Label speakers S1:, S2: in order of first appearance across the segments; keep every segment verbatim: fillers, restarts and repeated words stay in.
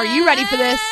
S1: Are you ready for this?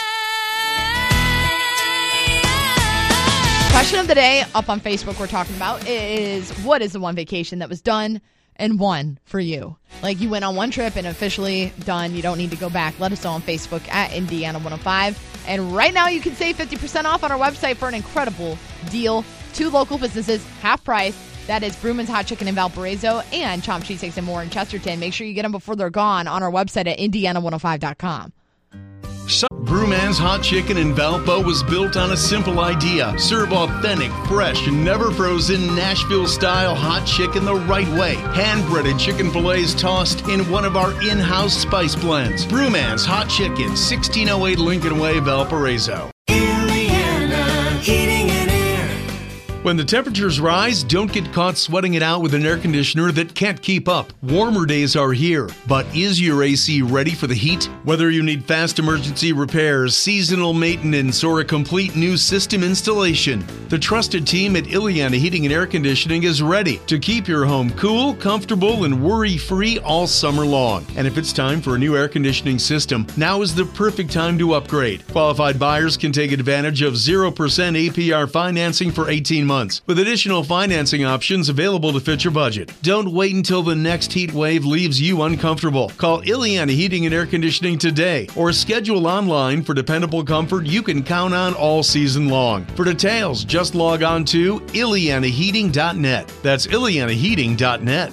S1: Question of the day up on Facebook we're talking about is, what is the one vacation that was done and won for you? Like, you went on one trip and officially done. You don't need to go back. Let us know on Facebook at Indiana one oh five. And right now you can save fifty percent off on our website for an incredible deal. Two local businesses, half price. That is Brewman's Hot Chicken in Valparaiso and Chomp Cheesesteaks and more in Chesterton. Make sure you get them before they're gone on our website at indiana one oh five dot com.
S2: Brewman's Hot Chicken in Valpo was built on a simple idea. Serve authentic, fresh, never frozen Nashville-style hot chicken the right way. Hand-breaded chicken fillets tossed in one of our in-house spice blends. Brewman's Hot Chicken, sixteen oh eight Lincoln Way, Valparaiso.
S3: Indiana Heating and Air.
S2: When the temperatures rise, don't get caught sweating it out with an air conditioner that can't keep up. Warmer days are here, but is your A C ready for the heat? Whether you need fast emergency repairs, seasonal maintenance, or a complete new system installation, the trusted team at Ileana Heating and Air Conditioning is ready to keep your home cool, comfortable, and worry-free all summer long. And if it's time for a new air conditioning system, now is the perfect time to upgrade. Qualified buyers can take advantage of zero percent A P R financing for eighteen months. months, with additional financing options available to fit your budget. Don't wait until the next heat wave leaves you uncomfortable. Call Ileana Heating and Air Conditioning today or schedule online for dependable comfort you can count on all season long. For details, just log on to ileana heating dot net. That's ileana heating dot net.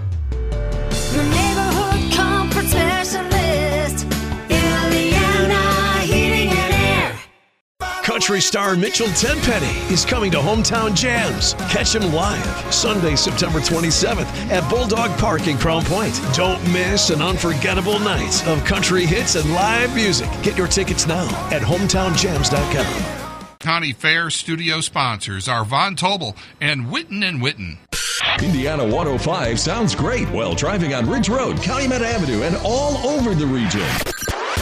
S3: Your neighborhood comfort specialist, Ileana Heating and Air.
S4: Country star Mitchell Tenpenny is coming to Hometown Jams. Catch him live Sunday, September twenty-seventh at Bulldog Park in Crown Point. Don't miss an unforgettable night of country hits and live music. Get your tickets now at hometown jams dot com.
S5: County Fair studio sponsors are Von Tobel and Witten and Witten.
S6: Indiana one oh five sounds great while driving on Ridge Road, Calumet Avenue, and all over the region.